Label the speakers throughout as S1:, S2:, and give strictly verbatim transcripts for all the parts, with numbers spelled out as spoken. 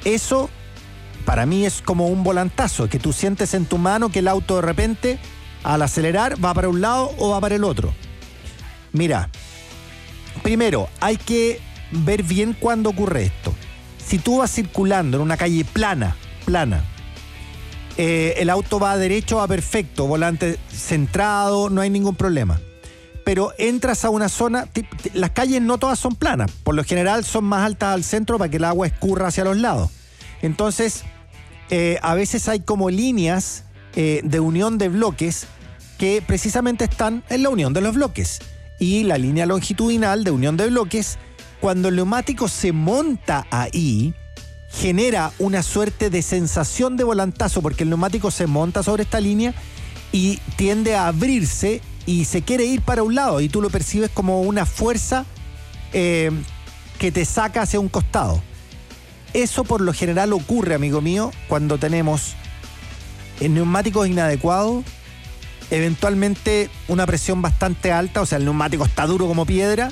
S1: Eso para mí es como un volantazo, que tú sientes en tu mano que el auto de repente, al acelerar, va para un lado o va para el otro. Mira, primero, hay que ver bien cuándo ocurre esto. Si tú vas circulando en una calle plana, plana, eh, el auto va derecho, va perfecto, volante centrado, no hay ningún problema. Pero entras a una zona, t- t- las calles no todas son planas, por lo general son más altas al centro para que el agua escurra hacia los lados. Entonces, eh, a veces hay como líneas eh, de unión de bloques que precisamente están en la unión de los bloques. Y la línea longitudinal de unión de bloques, cuando el neumático se monta ahí, genera una suerte de sensación de volantazo, porque el neumático se monta sobre esta línea y tiende a abrirse y se quiere ir para un lado, y tú lo percibes como una fuerza eh, que te saca hacia un costado. Eso por lo general ocurre, amigo mío, cuando tenemos neumáticos inadecuados, eventualmente una presión bastante alta, o sea, el neumático está duro como piedra,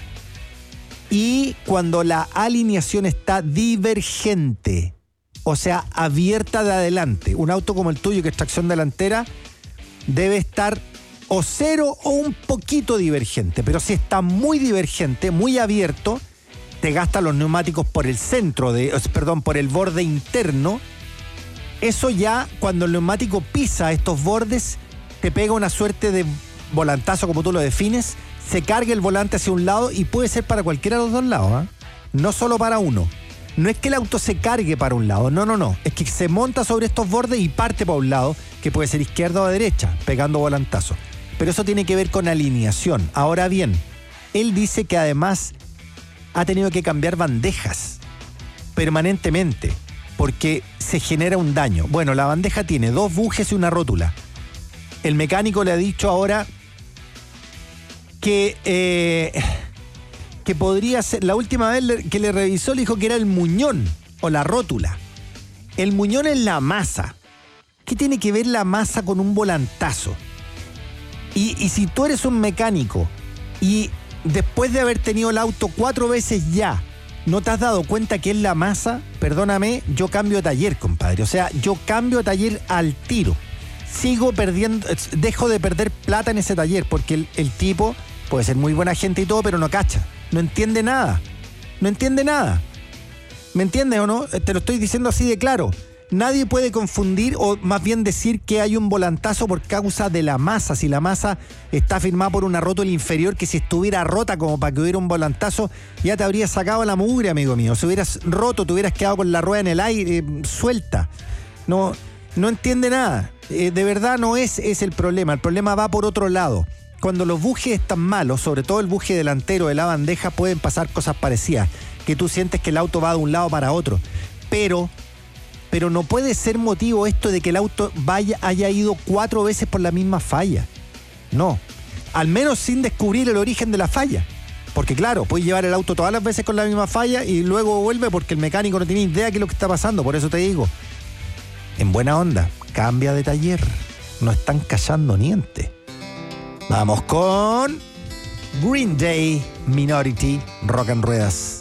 S1: y cuando la alineación está divergente, o sea, abierta de adelante. Un auto como el tuyo, que es tracción delantera, debe estar o cero o un poquito divergente, pero si está muy divergente, muy abierto, te gasta los neumáticos por el centro, de, perdón, por el borde interno. Eso ya, cuando el neumático pisa estos bordes, te pega una suerte de volantazo, como tú lo defines, se carga el volante hacia un lado y puede ser para cualquiera de los dos lados, ¿eh? No solo para uno. No es que el auto se cargue para un lado, no, no, no. Es que se monta sobre estos bordes y parte para un lado, que puede ser izquierda o derecha, pegando volantazo. Pero eso tiene que ver con alineación. Ahora bien, él dice que además ha tenido que cambiar bandejas permanentemente porque se genera un daño. Bueno, la bandeja tiene dos bujes y una rótula. El mecánico le ha dicho ahora que, eh, que podría ser, la última vez que le revisó le dijo que era el muñón o la rótula. El muñón es la masa. ¿Qué tiene que ver la masa con un volantazo? Y, y si tú eres un mecánico y después de haber tenido el auto cuatro veces ya, ¿no te has dado cuenta que es la masa? Perdóname, yo cambio de taller, compadre. O sea, yo cambio de taller al tiro. Sigo perdiendo, dejo de perder plata en ese taller porque el, el tipo puede ser muy buena gente y todo, pero no cacha. No entiende nada. No entiende nada. ¿Me entiendes o no? Te lo estoy diciendo así de claro. Nadie puede confundir o más bien decir que hay un volantazo por causa de la masa. Si la masa está firmada por una rótula inferior, que si estuviera rota como para que hubiera un volantazo, ya te habrías sacado la mugre, amigo mío. Si hubieras roto, te hubieras quedado con la rueda en el aire, eh, suelta. No, no entiende nada. Eh, de verdad no es, es el problema. El problema va por otro lado. Cuando los bujes están malos, sobre todo el buje delantero de la bandeja, pueden pasar cosas parecidas. Que tú sientes que el auto va de un lado para otro. Pero... Pero no puede ser motivo esto de que el auto vaya, haya ido cuatro veces por la misma falla. No. Al menos sin descubrir el origen de la falla. Porque claro, puedes llevar el auto todas las veces con la misma falla y luego vuelve porque el mecánico no tiene idea de qué es lo que está pasando. Por eso te digo, en buena onda, cambia de taller. No están callando niente. Vamos con Green Day, Minority, Rock and Ruedas.